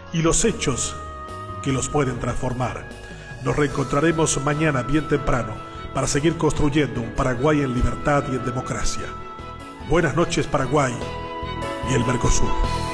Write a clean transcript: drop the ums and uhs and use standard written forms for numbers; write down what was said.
y los hechos que los pueden transformar. Nos reencontraremos mañana bien temprano para seguir construyendo un Paraguay en libertad y en democracia. Buenas noches, Paraguay y el Mercosur.